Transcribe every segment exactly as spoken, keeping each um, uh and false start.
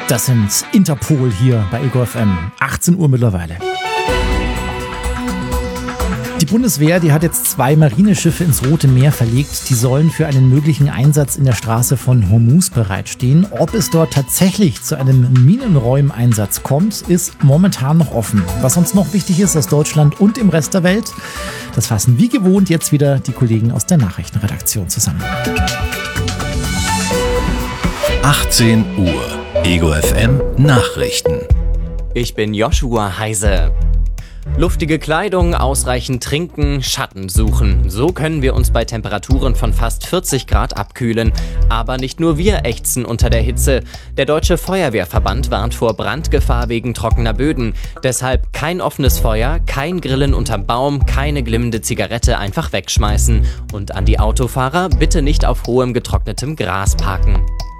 Das sind Interpol hier bei Ego F M. achtzehn Uhr mittlerweile. Die Bundeswehr, die hat jetzt zwei Marineschiffe ins Rote Meer verlegt. Die sollen für einen möglichen Einsatz in der Straße von Hormuz bereitstehen. Ob es dort tatsächlich zu einem Minenräumeinsatz kommt, ist momentan noch offen. Was uns noch wichtig ist aus Deutschland und im Rest der Welt, das fassen wie gewohnt jetzt wieder die Kollegen aus der Nachrichtenredaktion zusammen. achtzehn Uhr. Ego F M Nachrichten. Ich bin Joshua Heise. Luftige Kleidung, ausreichend trinken, Schatten suchen. So können wir uns bei Temperaturen von fast vierzig Grad abkühlen. Aber nicht nur wir ächzen unter der Hitze. Der Deutsche Feuerwehrverband warnt vor Brandgefahr wegen trockener Böden. Deshalb kein offenes Feuer, kein Grillen unterm Baum, keine glimmende Zigarette einfach wegschmeißen. Und an die Autofahrer, bitte nicht auf hohem getrocknetem Gras parken.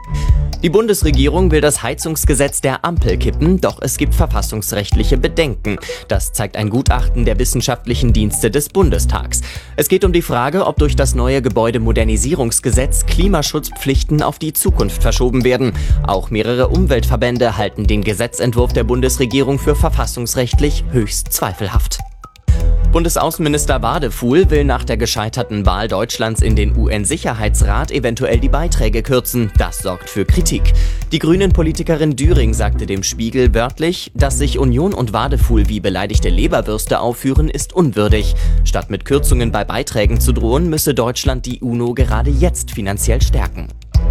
Die Bundesregierung will das Heizungsgesetz der Ampel kippen, doch es gibt verfassungsrechtliche Bedenken. Das zeigt ein Gutachten der wissenschaftlichen Dienste des Bundestags. Es geht um die Frage, ob durch das neue Gebäudemodernisierungsgesetz Klimaschutzpflichten auf die Zukunft verschoben werden. Auch mehrere Umweltverbände halten den Gesetzentwurf der Bundesregierung für verfassungsrechtlich höchst zweifelhaft. Bundesaußenminister Wadefuhl will nach der gescheiterten Wahl Deutschlands in den U N-Sicherheitsrat eventuell die Beiträge kürzen. Das sorgt für Kritik. Die Grünen-Politikerin Düring sagte dem Spiegel wörtlich, dass sich Union und Wadefuhl wie beleidigte Leberwürste aufführen, ist unwürdig. Statt mit Kürzungen bei Beiträgen zu drohen, müsse Deutschland die UNO gerade jetzt finanziell stärken.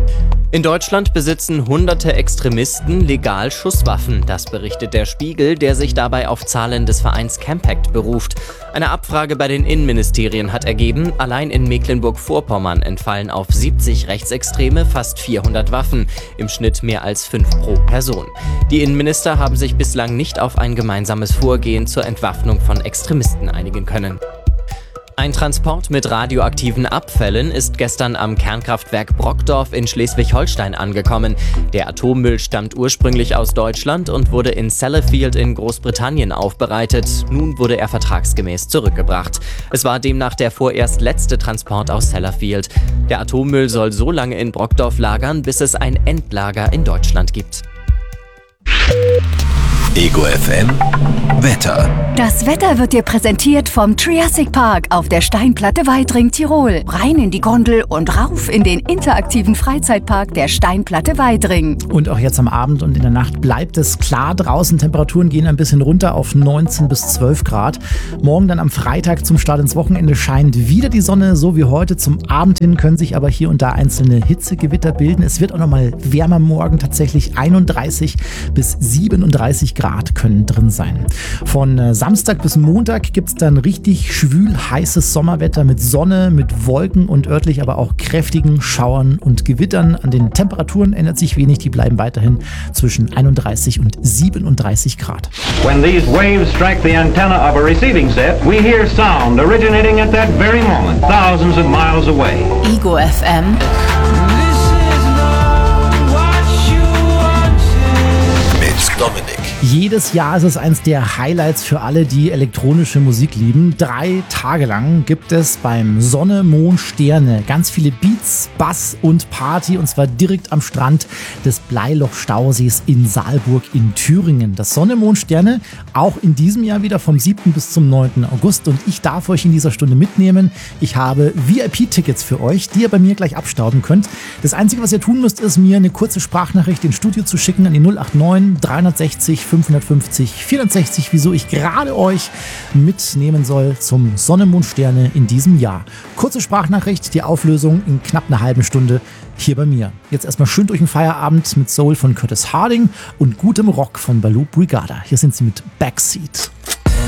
In Deutschland besitzen hunderte Extremisten legal Schusswaffen. Das berichtet der Spiegel, der sich dabei auf Zahlen des Vereins Campact beruft. Eine Abfrage bei den Innenministerien hat ergeben, allein in Mecklenburg-Vorpommern entfallen auf siebzig Rechtsextreme fast vierhundert Waffen, im Schnitt mehr als fünf pro Person. Die Innenminister haben sich bislang nicht auf ein gemeinsames Vorgehen zur Entwaffnung von Extremisten einigen können. Ein Transport mit radioaktiven Abfällen ist gestern am Kernkraftwerk Brockdorf in Schleswig-Holstein angekommen. Der Atommüll stammt ursprünglich aus Deutschland und wurde in Sellafield in Großbritannien aufbereitet. Nun wurde er vertragsgemäß zurückgebracht. Es war demnach der vorerst letzte Transport aus Sellafield. Der Atommüll soll so lange in Brockdorf lagern, bis es ein Endlager in Deutschland gibt. Ego F M Wetter. Das Wetter wird dir präsentiert vom Triassic Park auf der Steinplatte Weidring, Tirol. Rein in die Gondel und rauf in den interaktiven Freizeitpark der Steinplatte Weidring. Und auch jetzt am Abend und in der Nacht bleibt es klar draußen. Temperaturen gehen ein bisschen runter auf neunzehn bis zwölf Grad. Morgen dann am Freitag zum Start ins Wochenende scheint wieder die Sonne, so wie heute. Zum Abend hin können sich aber hier und da einzelne Hitzegewitter bilden. Es wird auch nochmal wärmer morgen, tatsächlich einunddreißig bis siebenunddreißig Grad können drin sein. Von äh, Samstag bis Montag gibt es dann richtig schwül heißes Sommerwetter mit Sonne, mit Wolken und örtlich aber auch kräftigen Schauern und Gewittern. An den Temperaturen ändert sich wenig, die bleiben weiterhin zwischen einunddreißig und siebenunddreißig Grad. When these waves strike the antenna of a receiving set, we hear sound originating at that very moment, thousands of miles away. Ego F M. Mit Dominik. Jedes Jahr ist es eins der Highlights für alle, die elektronische Musik lieben. Drei Tage lang gibt es beim Sonne, Mond, Sterne ganz viele Beats, Bass und Party, und zwar direkt am Strand des Bleiloch-Stausees in Saalburg in Thüringen. Das Sonne, Mond, Sterne auch in diesem Jahr wieder vom siebten bis zum neunten August, und ich darf euch in dieser Stunde mitnehmen. Ich habe V I P-Tickets für euch, die ihr bei mir gleich abstauben könnt. Das Einzige, was ihr tun müsst, ist mir eine kurze Sprachnachricht ins Studio zu schicken an die null acht neun dreihundertsechzig fünfhundertfünfzig vierundsechzig, wieso ich gerade euch mitnehmen soll zum Sonne, Mond, Sterne in diesem Jahr. Kurze Sprachnachricht, die Auflösung in knapp einer halben Stunde hier bei mir. Jetzt erstmal schön durch den Feierabend mit Soul von Curtis Harding und gutem Rock von Baloo Brigada. Hier sind sie mit Backseat.